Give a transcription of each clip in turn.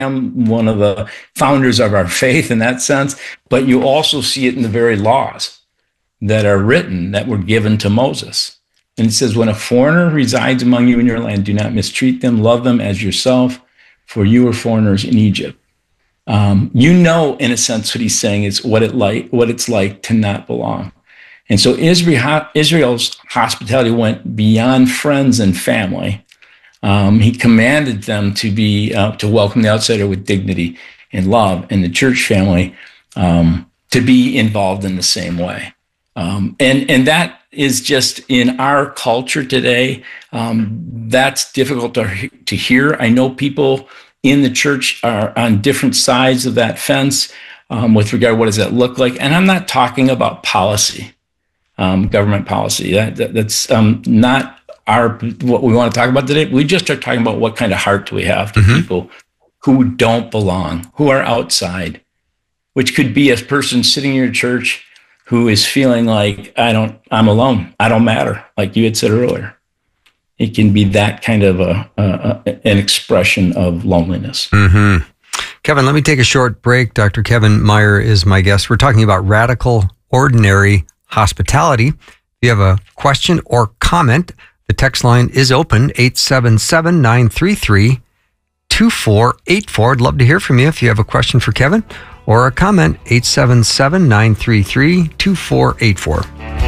one of the founders of our faith in that sense, but you also see it in the very laws that are written that were given to Moses. And it says, when a foreigner resides among you in your land, do not mistreat them, love them as yourself, for you were foreigners in Egypt. In a sense, what he's saying is what it's like to not belong. And so Israel's hospitality went beyond friends and family. He commanded them to welcome the outsider with dignity and love, and the church family to be involved in the same way. And that is just in our culture today. That's difficult to hear. I know people in the church are on different sides of that fence with regard to what does that look like. And I'm not talking about policy, government policy. That's not what we want to talk about today. We just are talking about what kind of heart do we have to people who don't belong, who are outside, which could be a person sitting in your church who is feeling like, I'm alone. I don't matter, like you had said earlier. It can be that kind of an expression of loneliness. Mm-hmm. Kevin, let me take a short break. Dr. Kevin Meyer is my guest. We're talking about radical, ordinary hospitality. If you have a question or comment, the text line is open, 877-933-2484. I'd love to hear from you if you have a question for Kevin or a comment, 877-933-2484.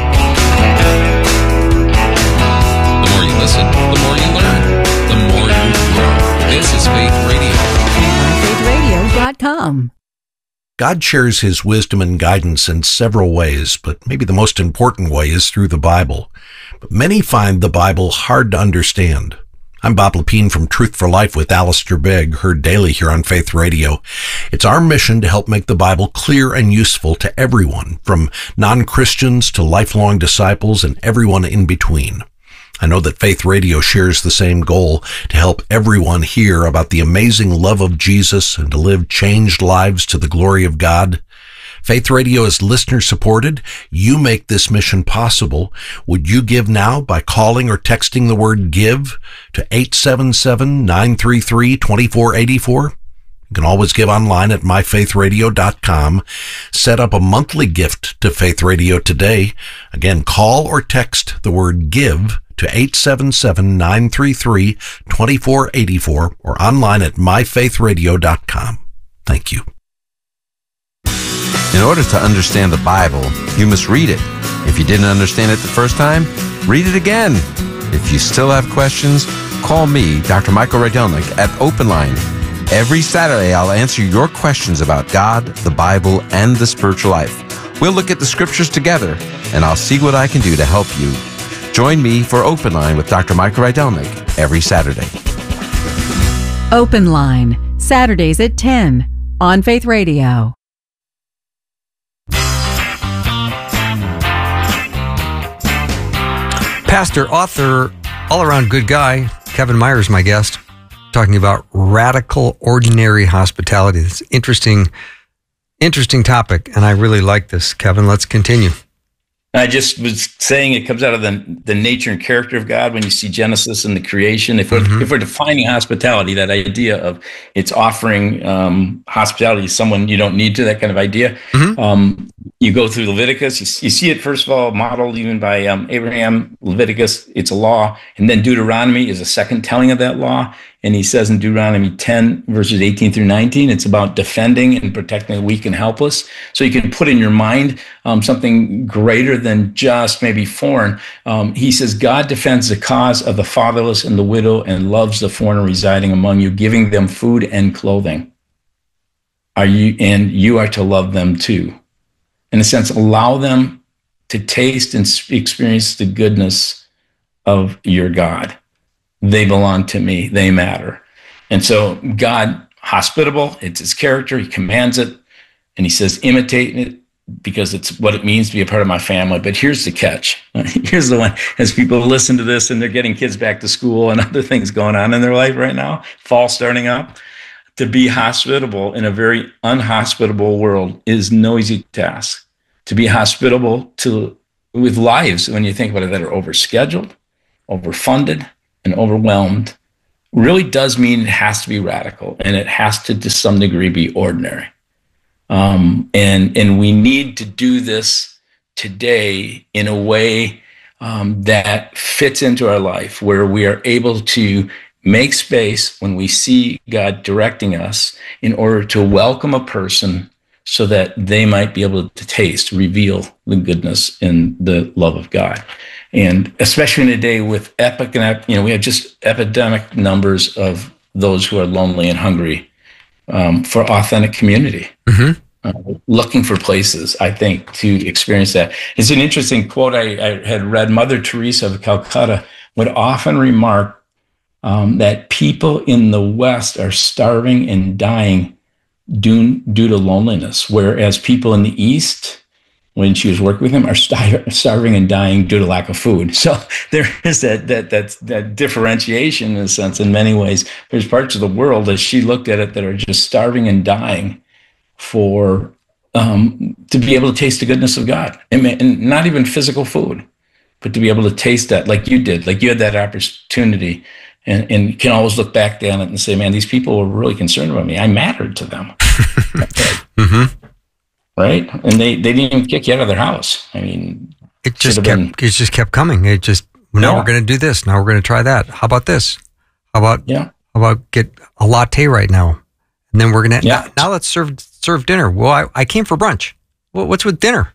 The more you listen, the more you learn. The more you grow. This is Faith Radio. FaithRadio.com. God shares his wisdom and guidance in several ways, but maybe the most important way is through the Bible. But many find the Bible hard to understand. I'm Bob Lepine from Truth for Life with Alistair Begg, heard daily here on Faith Radio. It's our mission to help make the Bible clear and useful to everyone, from non-Christians to lifelong disciples and everyone in between. I know that Faith Radio shares the same goal, to help everyone hear about the amazing love of Jesus and to live changed lives to the glory of God. Faith Radio is listener supported. You make this mission possible. Would you give now by calling or texting the word GIVE to 877-933-2484? You can always give online at myfaithradio.com. Set up a monthly gift to Faith Radio today. Again, call or text the word GIVE to 877-933-2484 or online at myfaithradio.com. Thank you. In order to understand the Bible, you must read it. If you didn't understand it the first time, read it again. If you still have questions, call me, Dr. Michael Rydelnik, at Open Line. Every Saturday, I'll answer your questions about God, the Bible, and the spiritual life. We'll look at the scriptures together, and I'll see what I can do to help you. Join me for Open Line with Dr. Michael Rydelnik every Saturday. Open Line, Saturdays at 10 on Faith Radio. Pastor, author, all-around good guy, Kevin Meyer is my guest, talking about radical, ordinary hospitality. It's an interesting topic, and I really like this. Kevin, let's continue. I just was saying it comes out of the nature and character of God when you see Genesis and the creation. If we're defining hospitality, that idea of it's offering hospitality to someone you don't need to, that kind of idea. You go through Leviticus, you see it, first of all, modeled even by Abraham. Leviticus, it's a law. And then Deuteronomy is a second telling of that law. And he says in Deuteronomy 10, verses 18 through 19, it's about defending and protecting the weak and helpless. So you can put in your mind something greater than just maybe foreign. He says, God defends the cause of the fatherless and the widow and loves the foreigner residing among you, giving them food and clothing. You are to love them too. In a sense, allow them to taste and experience the goodness of your God. They belong to me. They matter. And so God, hospitable, it's his character. He commands it. And he says, imitate it because it's what it means to be a part of my family. But here's the catch. Here's the one. As people listen to this and they're getting kids back to school and other things going on in their life right now, fall starting up, to be hospitable in a very unhospitable world is no easy task. To be hospitable with lives, when you think about it, that are overscheduled, overfunded, and overwhelmed really does mean it has to be radical, and it has to some degree be ordinary. And we need to do this today in a way that fits into our life, where we are able to make space when we see God directing us in order to welcome a person so that they might be able to reveal the goodness and the love of God. And especially in a day with we have just epidemic numbers of those who are lonely and hungry for authentic community. Mm-hmm. Looking for places, I think, to experience that. It's an interesting quote I had read. Mother Teresa of Calcutta would often remark that people in the West are starving and dying due to loneliness, whereas people in the East, when she was working with them, are starving and dying due to lack of food. So there is that differentiation in a sense. In many ways, there's parts of the world, as she looked at it, that are just starving and dying for to be able to taste the goodness of God, and not even physical food, but to be able to taste that, like you did, like you had that opportunity, and can always look back down it and say, man, these people were really concerned about me. I mattered to them. Mm-hmm. Right? And they didn't even kick you out of their house. I mean, it just kept coming. We're going to do this. Now we're going to try that. How about this? How about get a latte right now? And then we're going to, now let's serve dinner. Well, I came for brunch. Well, what's with dinner?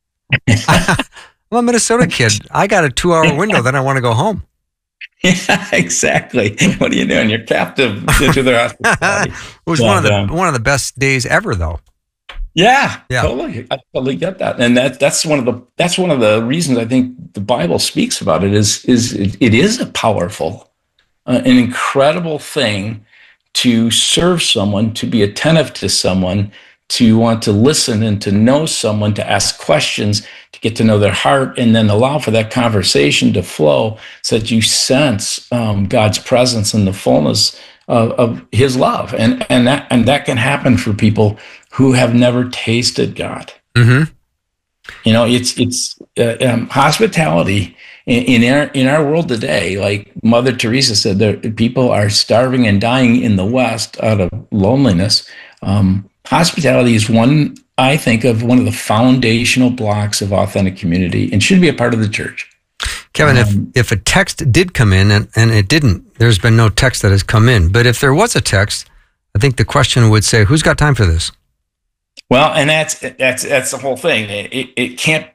I'm a Minnesota kid. I got a 2-hour window, then I want to go home. Yeah, exactly. What are you doing? You're captive to their hospitality. It was one of the best days ever, though. Yeah, totally. I totally get that, and that's one of the reasons I think the Bible speaks about it. It is a powerful, an incredible thing to serve someone, to be attentive to someone, to want to listen and to know someone, to ask questions, to get to know their heart, and then allow for that conversation to flow so that you sense God's presence and the fullness of His love. And that can happen for people who have never tasted God. Mm-hmm. You know, it's hospitality in our world today. Like Mother Teresa said, people are starving and dying in the West out of loneliness. Hospitality is one of the foundational blocks of authentic community and should be a part of the church. Kevin, if a text did come in, and it didn't, there's been no text that has come in, but if there was a text, I think the question would say, who's got time for this? Well, and that's the whole thing. It can't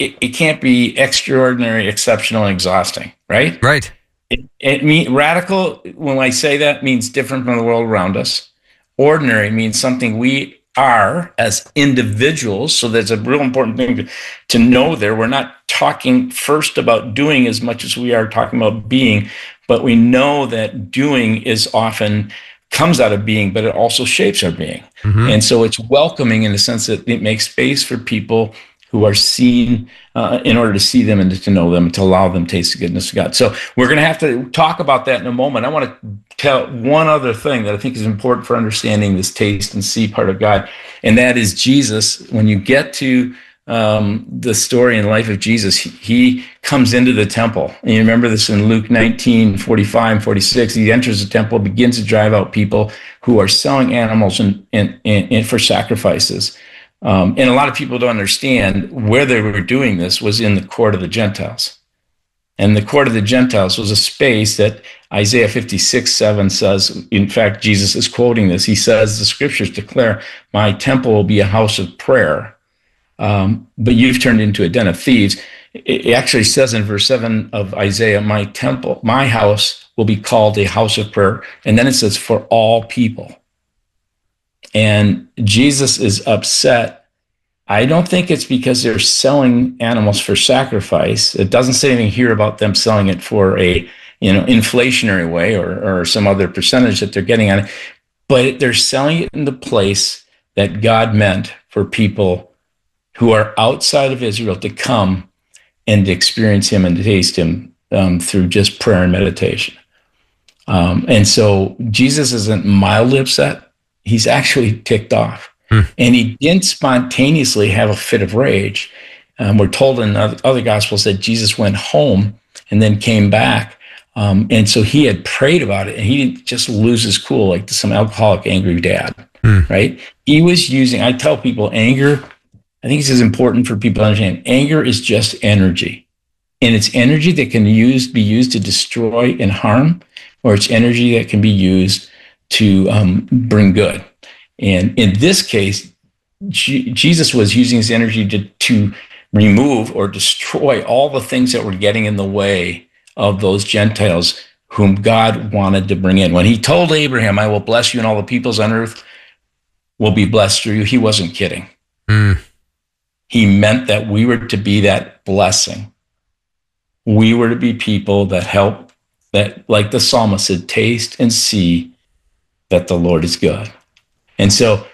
be extraordinary, exceptional, and exhausting, right? Right. It means radical. When I say that, means different from the world around us. Ordinary means something we are as individuals. So that's a real important thing to know there. We're not talking first about doing as much as we are talking about being, but we know that doing is often comes out of being, but it also shapes our being. Mm-hmm. And so it's welcoming in the sense that it makes space for people who are seen in order to see them and to know them, and to allow them to taste the goodness of God. So we're going to have to talk about that in a moment. I want to tell one other thing that I think is important for understanding this taste and see part of God, and that is Jesus. When you get to the story and life of Jesus, he comes into the temple. And you remember this in Luke 19:45 and 46. He enters the temple, begins to drive out people who are selling animals and for sacrifices. And a lot of people don't understand where they were doing this was in the court of the Gentiles. And the court of the Gentiles was a space that Isaiah 56:7 says, in fact, Jesus is quoting this. He says, the scriptures declare, my temple will be a house of prayer. But you've turned into a den of thieves. It actually says in verse 7 of Isaiah, my temple, my house will be called a house of prayer. And then it says, for all people. And Jesus is upset. I don't think it's because they're selling animals for sacrifice. It doesn't say anything here about them selling it for a inflationary way or some other percentage that they're getting on it. But they're selling it in the place that God meant for people who are outside of Israel to come and to experience him and to taste him through just prayer and meditation. And so Jesus isn't mildly upset. He's actually ticked off. And he didn't spontaneously have a fit of rage. We're told in other Gospels that Jesus went home and then came back And so he had prayed about it, and he didn't just lose his cool like some alcoholic, angry dad, right? He was using, I tell people, anger, I think it's as important for people to understand, anger is just energy. And it's energy that can be used to destroy and harm, or it's energy that can be used to bring good. And in this case, Jesus was using his energy to remove or destroy all the things that were getting in the way of those Gentiles whom God wanted to bring in. When he told Abraham, I will bless you and all the peoples on earth will be blessed through you, he wasn't kidding. He meant that we were to be that blessing. We were to be people that help, that, like the psalmist said, taste and see that the Lord is good. And so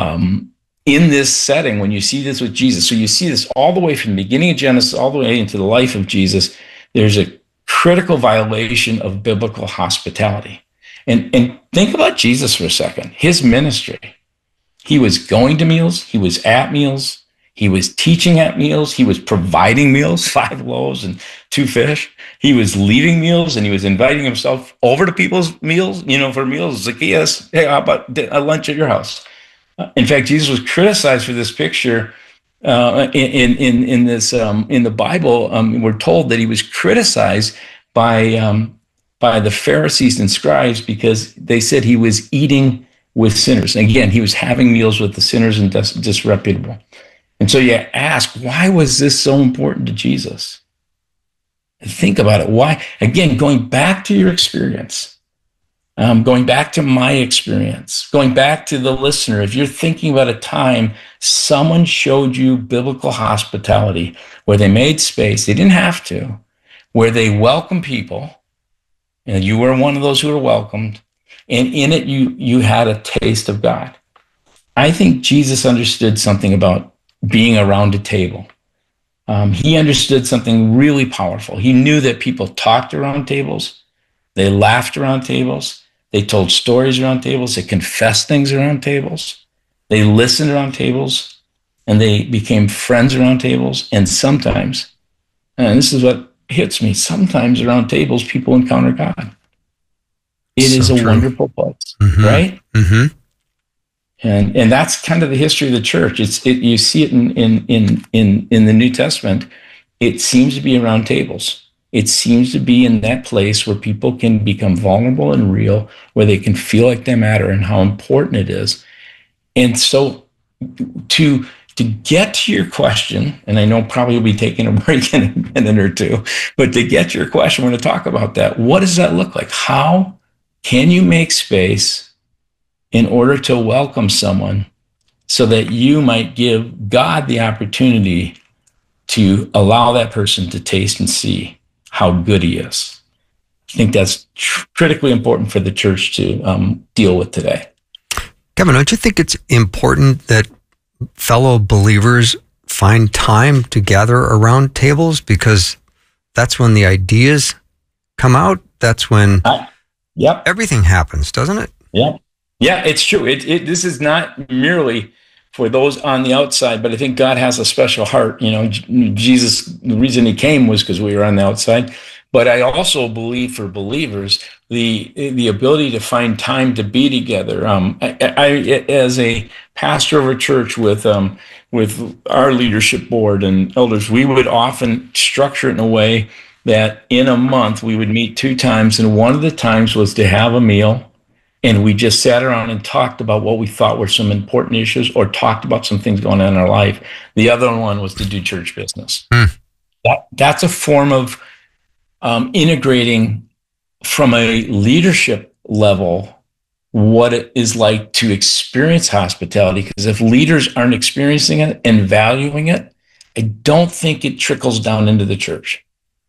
in this setting, when you see this with Jesus, so you see this all the way from the beginning of Genesis all the way into the life of Jesus, there's a critical violation of biblical hospitality. And think about Jesus for a second, his ministry. He was going to meals, he was at meals, he was teaching at meals, he was providing meals, 5 loaves and 2 fish. He was leading meals, and he was inviting himself over to people's meals, for meals. Zacchaeus, hey, how about a lunch at your house? In fact, Jesus was criticized for this picture in the Bible. We're told that he was criticized by the Pharisees and scribes because they said he was eating with sinners. Again, he was having meals with the sinners and disreputable. And so you ask, why was this so important to Jesus? Think about it. Why? Again, going back to your experience, going back to my experience, going back to the listener, if you're thinking about a time someone showed you biblical hospitality, where they made space, they didn't have to, where they welcomed people, and you were one of those who were welcomed, and in it you had a taste of God. I think Jesus understood something about being around a table. He understood something really powerful. He knew that people talked around tables, they laughed around tables, they told stories around tables, they confessed things around tables, they listened around tables, and they became friends around tables. And sometimes, and this is what hits me, sometimes around tables people encounter God. It is a wonderful place, right? And that's kind of the history of the church. You see it in the New Testament. It seems to be around tables. It seems to be in that place where people can become vulnerable and real, where they can feel like they matter and how important it is. And so to get to your question, and I know probably we'll be taking a break in a minute or two, but to get to your question, we're going to talk about that. What does that look like? How can you make space in order to welcome someone so that you might give God the opportunity to allow that person to taste and see how good he is? I think that's critically important for the church to deal with today. Kevin, don't you think it's important that fellow believers find time to gather around tables? Because that's when the ideas come out. That's when everything happens, doesn't it? Yeah, it's true. This is not merely for those on the outside, but I think God has a special heart. Jesus, the reason he came was because we were on the outside. But I also believe for believers, the ability to find time to be together. I as a pastor of a church with our leadership board and elders, we would often structure it in a way that in a month we would meet 2 times, and one of the times was to have a meal. And we just sat around and talked about what we thought were some important issues, or talked about some things going on in our life. The other one was to do church business. That's a form of integrating from a leadership level what it is like to experience hospitality. Because if leaders aren't experiencing it and valuing it, I don't think it trickles down into the church.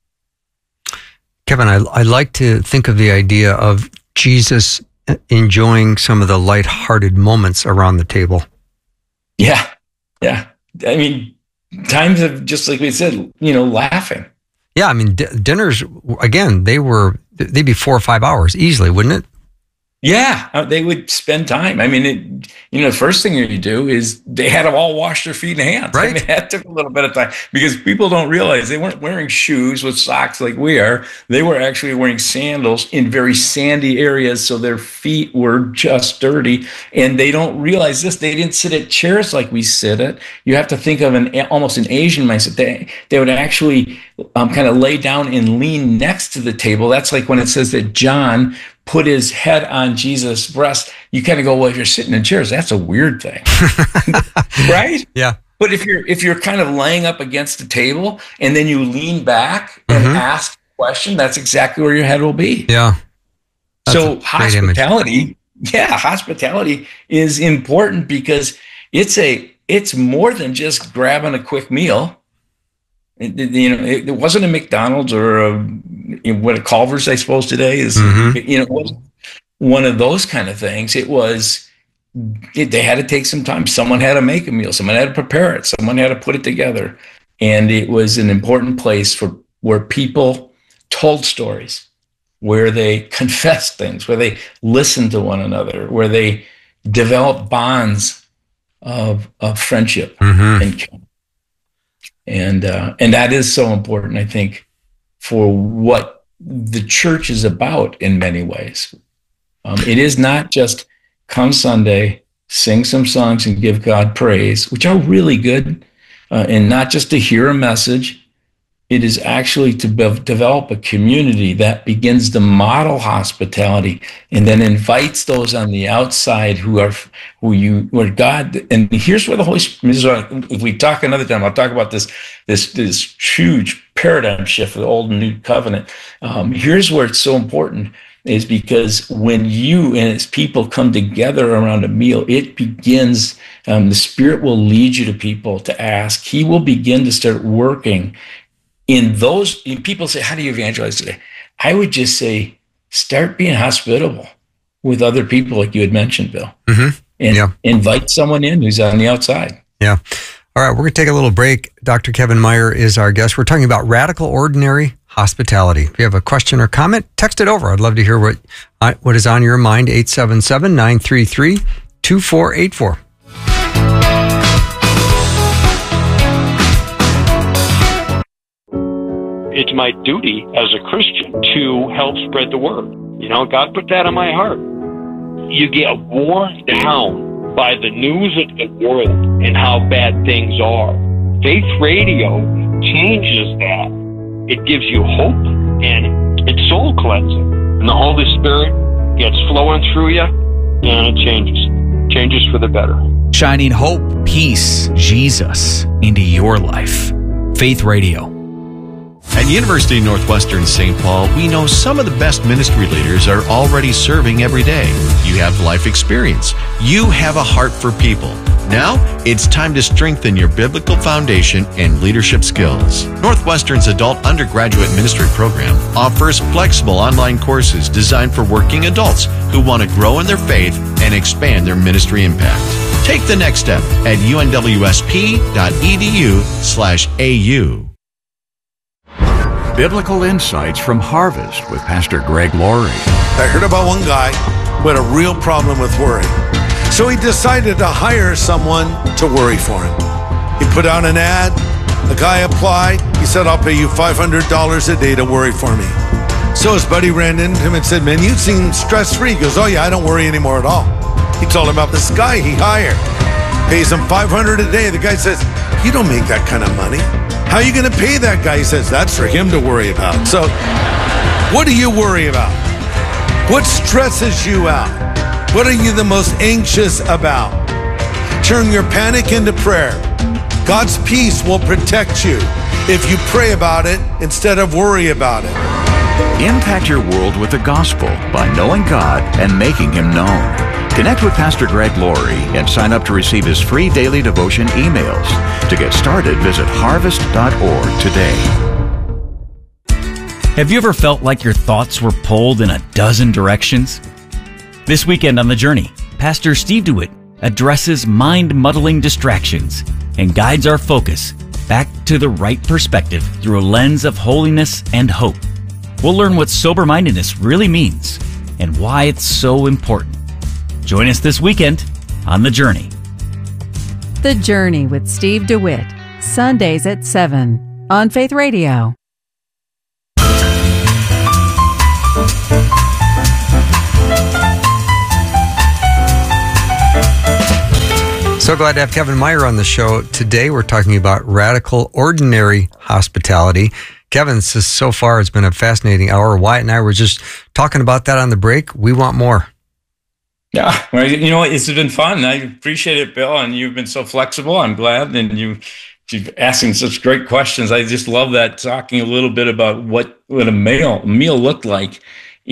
Kevin, I like to think of the idea of Jesus enjoying some of the lighthearted moments around the table. Yeah. I mean, times of, just like we said, laughing. Yeah, I mean, dinners, again, they'd be 4 or 5 hours easily, wouldn't it? Yeah, they would spend time. I mean, the first thing you do is they had to all wash their feet and hands. Right. I mean, that took a little bit of time because people don't realize they weren't wearing shoes with socks like we are. They were actually wearing sandals in very sandy areas, so their feet were just dirty. And they don't realize this. They didn't sit at chairs like we sit at. You have to think of almost an Asian mindset. They would actually kind of lay down and lean next to the table. That's like when it says that John put his head on Jesus' breast. You kind of go, well, if you're sitting in chairs, that's a weird thing, right? Yeah. But if you're kind of laying up against the table and then you lean back and ask a question, that's exactly where your head will be. Yeah. So hospitality is important because it's more than just grabbing a quick meal. It wasn't a McDonald's or what a Culver's, I suppose, today is. It wasn't one of those kind of things. They had to take some time. Someone had to make a meal. Someone had to prepare it. Someone had to put it together. And it was an important place where people told stories, where they confessed things, where they listened to one another, where they developed bonds of friendship and care. And that is so important, I think, for what the church is about in many ways. It is not just come Sunday, sing some songs and give God praise, which are really good, and not just to hear a message. It is actually to develop a community that begins to model hospitality and then invites those on the outside where God. And here's where the Holy Spirit. If we talk another time, I'll talk about this huge paradigm shift for the Old and New Covenant. Here's where it's so important. Is because when you and its people come together around a meal, it begins, the Spirit will lead you to people to ask. He will begin to start working in those. People say, how do you evangelize today? I would just say, start being hospitable with other people like you had mentioned, Bill. And invite someone in who's on the outside. Yeah. All right, we're going to take a little break. Dr. Kevin Meyer is our guest. We're talking about radical ordinary hospitality. If you have a question or comment, text it over. I'd love to hear what is on your mind. 877-933-2484. It's my duty as a Christian to help spread the word. God put that on my heart. You get worn down by the news of the world and how bad things are. Faith Radio changes that. It gives you hope and it's soul cleansing. And the Holy Spirit gets flowing through you and it changes for the better. Shining hope, peace, Jesus into your life. Faith Radio. At University of Northwestern St. Paul, we know some of the best ministry leaders are already serving every day. You have life experience. You have a heart for people. Now, it's time to strengthen your biblical foundation and leadership skills. Northwestern's adult undergraduate ministry program offers flexible online courses designed for working adults who want to grow in their faith and expand their ministry impact. Take the next step at unwsp.edu/AU. Biblical Insights from Harvest with Pastor Greg Laurie. I heard about one guy who had a real problem with worry. So he decided to hire someone to worry for him. He put out an ad. The guy applied. He said, I'll pay you $500 a day to worry for me. So his buddy ran into him and said, man, you seem stress-free. He goes, oh yeah, I don't worry anymore at all. He told him about this guy he hired. Pays him $500 a day. The guy says, you don't make that kind of money. How are you going to pay that guy? He says, that's for him to worry about. So what do you worry about? What stresses you out? What are you the most anxious about? Turn your panic into prayer. God's peace will protect you if you pray about it instead of worry about it. Impact your world with the gospel by knowing God and making Him known. Connect with Pastor Greg Laurie and sign up to receive his free daily devotion emails. To get started, visit harvest.org today. Have you ever felt like your thoughts were pulled in a dozen directions? This weekend on The Journey, Pastor Steve DeWitt addresses mind-muddling distractions and guides our focus back to the right perspective through a lens of holiness and hope. We'll learn what sober-mindedness really means and why it's so important. Join us this weekend on The Journey. The Journey with Steve DeWitt, Sundays at 7 on Faith Radio. So glad to have Kevin Meyer on the show. Today we're talking about radical, ordinary hospitality. Kevin, so far it's been a fascinating hour. Wyatt and I were just talking about that on the break. We want more. Yeah, well, you know, it's been fun. I appreciate it, Bill, and you've been so flexible. I'm glad, and you've asking such great questions. I just love that, talking a little bit about what a meal looked like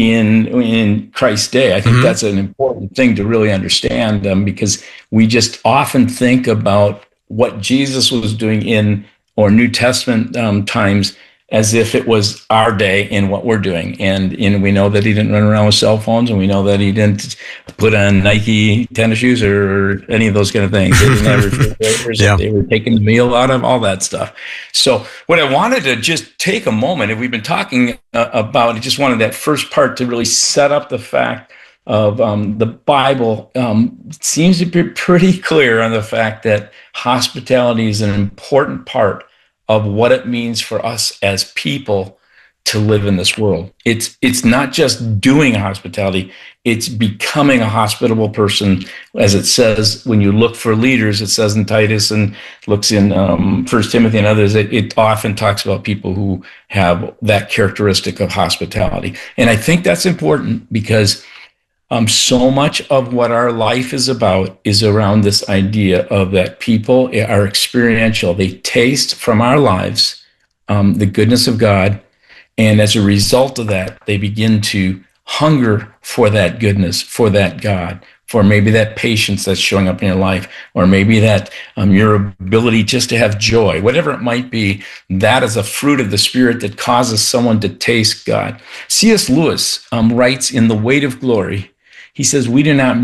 in Christ's day. I think that's an important thing to really understand, because we just often think about what Jesus was doing in or New Testament times as if it was our day and what we're doing. And we know that he didn't run around with cell phones, and we know that he didn't put on Nike tennis shoes or any of those kind of things. They didn't have refrigerators. Yeah. They were taking the meal out of all that stuff. So what I wanted to just take a moment, if we've been talking about, I just wanted that first part to really set up the fact of the Bible seems to be pretty clear on the fact that hospitality is an important part of what it means for us as people to live in this world. It's not just doing hospitality, it's becoming a hospitable person. As it says, when you look for leaders, it says in Titus and looks in 1 Timothy and others, it often talks about people who have that characteristic of hospitality. And I think that's important because so much of what our life is about is around this idea of that people are experiential. They taste from our lives the goodness of God. And as a result of that, they begin to hunger for that goodness, for that God, for maybe that patience that's showing up in your life, or maybe that your ability just to have joy, whatever it might be. That is a fruit of the Spirit that causes someone to taste God. C.S. Lewis writes in The Weight of Glory, he says, we do not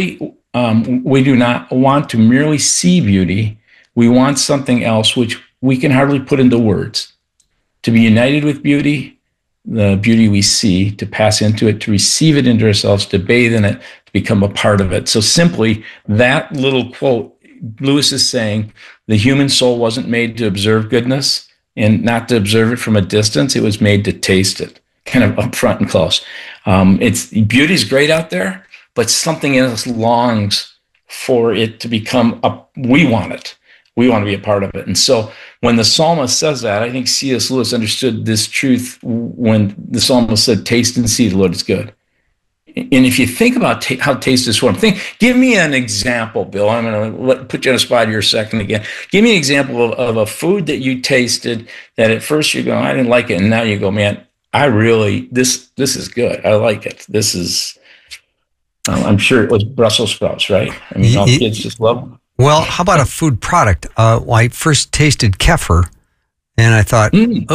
want to merely see beauty. We want something else which we can hardly put into words. To be united with beauty, the beauty we see, to pass into it, to receive it into ourselves, to bathe in it, to become a part of it. So simply, that little quote, Lewis is saying, the human soul wasn't made to observe goodness and not to observe it from a distance. It was made to taste it, kind of up front and close. Beauty's great out there, but something else longs for it to become we want it. We want to be a part of it. And so when the psalmist says that, I think C.S. Lewis understood this truth when the psalmist said, taste and see the Lord is good. And if you think about how taste is formed, give me an example, Bill. I'm going to put you on a spot here a second again. Give me an example of a food that you tasted that at first you go, I didn't like it. And now you go, man, this is good. I like it. This is... I'm sure it was Brussels sprouts, right? I mean, all kids just love them. Well, how about a food product? I first tasted kefir, and I thought,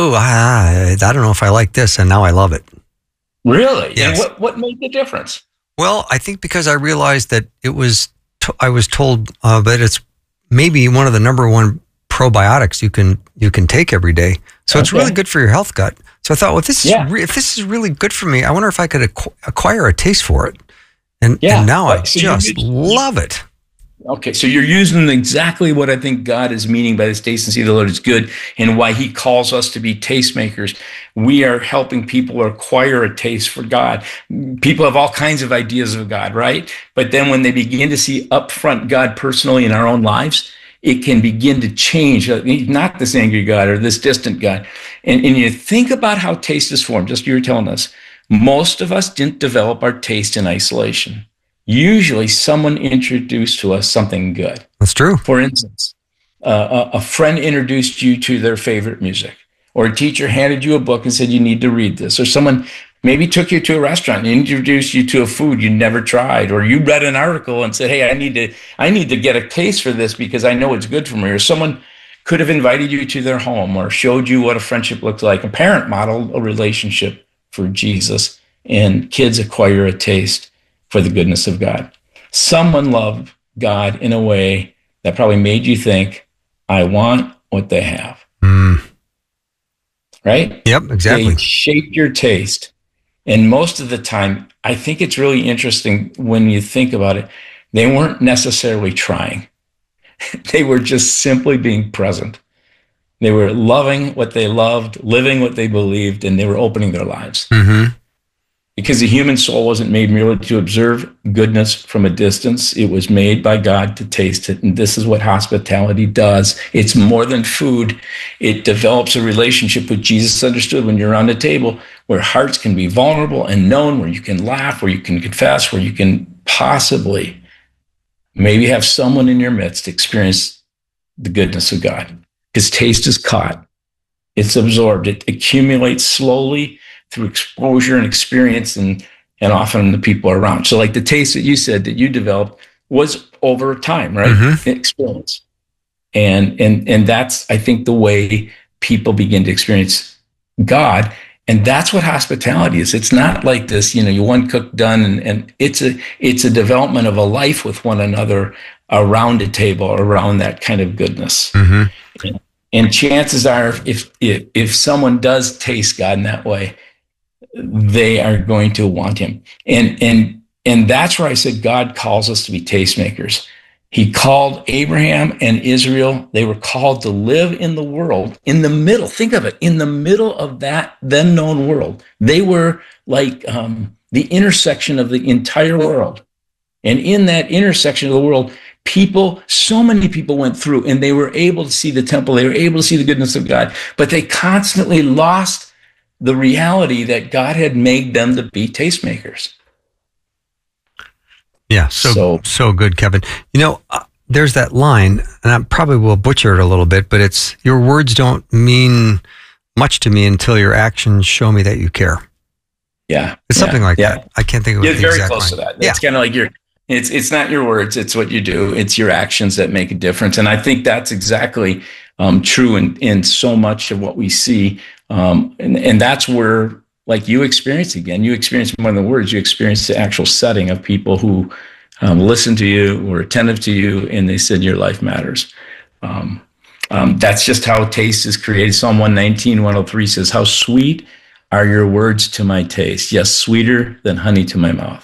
I don't know if I like this, and now I love it. Really? Yes. And what made the difference? Well, I think because I realized that I was told that it's maybe one of the number one probiotics you can take every day. So it's really good for your health gut. So I thought, well, if this is really good for me, I wonder if I could acquire a taste for it. And now I just love it. Okay, so you're using exactly what I think God is meaning by this taste and see the Lord is good, and why he calls us to be tastemakers. We are helping people acquire a taste for God. People have all kinds of ideas of God, right? But then when they begin to see upfront God personally in our own lives, it can begin to change. Not this angry God or this distant God. And you think about how taste is formed, just you were telling us. Most of us didn't develop our taste in isolation. Usually someone introduced to us something good. That's true. For instance, a friend introduced you to their favorite music, or a teacher handed you a book and said, you need to read this, or someone maybe took you to a restaurant and introduced you to a food you never tried, or you read an article and said, hey, I need to get a taste for this because I know it's good for me, or someone could have invited you to their home or showed you what a friendship looked like. A parent modeled a relationship for Jesus, and kids acquire a taste for the goodness of God. Someone loved God in a way that probably made you think, I want what they have. Right? Yep, exactly. They shaped your taste. And most of the time, I think it's really interesting when you think about it. They weren't necessarily trying. They were just simply being present. They were loving what they loved, living what they believed, and they were opening their lives. Mm-hmm. Because the human soul wasn't made merely to observe goodness from a distance. It was made by God to taste it. And this is what hospitality does. It's more than food. It develops a relationship with Jesus understood when you're around a table where hearts can be vulnerable and known, where you can laugh, where you can confess, where you can possibly maybe have someone in your midst experience the goodness of God. Because taste is caught. It's absorbed. It accumulates slowly through exposure and experience and often the people around. So like the taste that you said that you developed was over time, right? Mm-hmm. Experience. And that's, I think, the way people begin to experience God. And that's what hospitality is. It's not like this, you one cook done, and it's a development of a life with one another around a table, around that kind of goodness. Mm-hmm. And chances are, if someone does taste God in that way, they are going to want him. And that's where I said God calls us to be tastemakers. He called Abraham and Israel. They were called to live in the world, in the middle. Think of it, in the middle of that then known world. They were like the intersection of the entire world. And in that intersection of the world, so many people went through, and they were able to see the temple. They were able to see the goodness of God, but they constantly lost the reality that God had made them to be tastemakers. Yeah, so good, Kevin. There's that line, and I probably will butcher it a little bit, but it's, your words don't mean much to me until your actions show me that you care. Yeah. It's something like that. I can't think of it. It's very close to that. It's kind of like it's not your words, it's what you do. It's your actions that make a difference. And I think that's exactly true in so much of what we see. And that's where, like you experience again, you experience more than the words, you experience the actual setting of people who listened to you, were attentive to you, and they said your life matters. That's just how taste is created. Psalm 119, 103 says, "How sweet are your words to my taste. Yes, sweeter than honey to my mouth."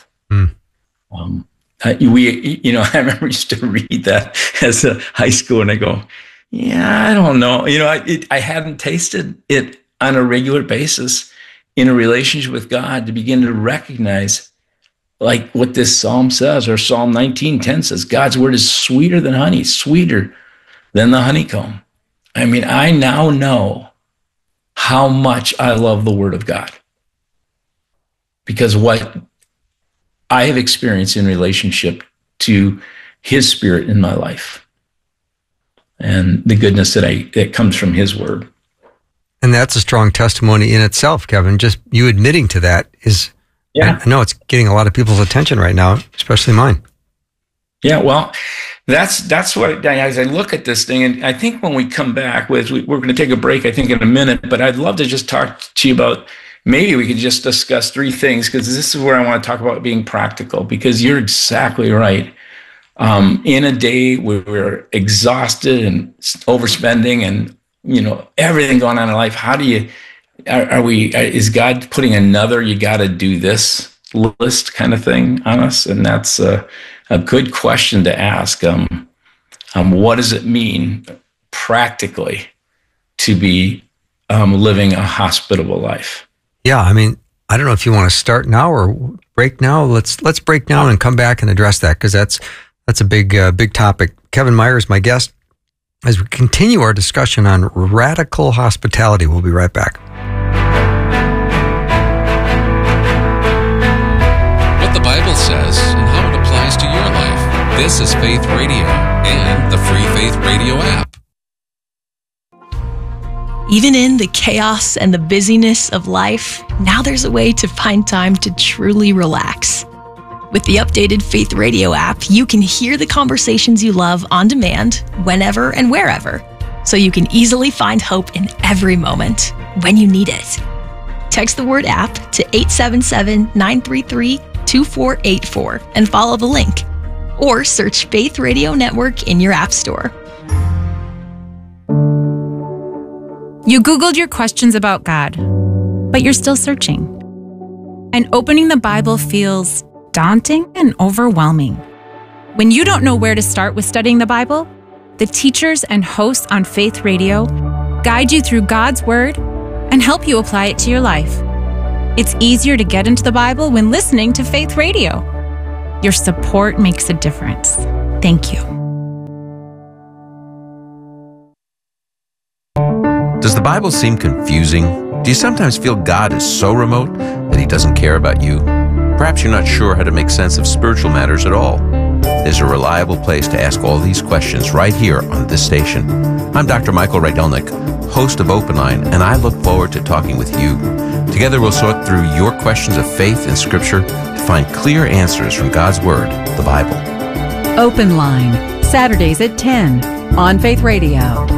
I remember I used to read that as a high school, and I go, yeah, I don't know. I hadn't tasted it on a regular basis in a relationship with God to begin to recognize, like what this psalm says, or Psalm 19:10 says, God's word is sweeter than honey, sweeter than the honeycomb. I mean, I now know how much I love the word of God, because what I have experienced in relationship to his spirit in my life and the goodness that comes from his word. And that's a strong testimony in itself, Kevin. Just you admitting to that is, I know it's getting a lot of people's attention right now, especially mine. Yeah, well, that's what, as I look at this thing, and I think when we come back, we're going to take a break, I think, in a minute, but I'd love to just talk to you about, maybe we could just discuss three things, because this is where I want to talk about being practical, because you're exactly right. In a day where we're exhausted and overspending and, everything going on in life, how do you, is God putting another, you got to do this list kind of thing on us? And that's a good question to ask. What does it mean practically to be living a hospitable life? Yeah, I mean, I don't know if you want to start now or break now. Let's break now and come back and address that, because that's a big topic. Kevin Myers, my guest, as we continue our discussion on radical hospitality. We'll be right back. What the Bible says and how it applies to your life. This is Faith Radio and the free Faith Radio app. Even in the chaos and the busyness of life, now there's a way to find time to truly relax. With the updated Faith Radio app, you can hear the conversations you love on demand, whenever and wherever, so you can easily find hope in every moment when you need it. Text the word app to 877-933-2484 and follow the link, or search Faith Radio Network in your app store. You Googled your questions about God, but you're still searching. and opening the Bible feels daunting and overwhelming. When you don't know where to start with studying the Bible, the teachers and hosts on Faith Radio guide you through God's Word and help you apply it to your life. It's easier to get into the Bible when listening to Faith Radio. Your support makes a difference. Thank you. Does the Bible seem confusing? Do you sometimes feel God is so remote that He doesn't care about you? Perhaps you're not sure how to make sense of spiritual matters at all. There's a reliable place to ask all these questions right here on this station. I'm Dr. Michael Rydelnik, host of Open Line, and I look forward to talking with you. Together we'll sort through your questions of faith and Scripture to find clear answers from God's Word, the Bible. Open Line, Saturdays at 10 on Faith Radio.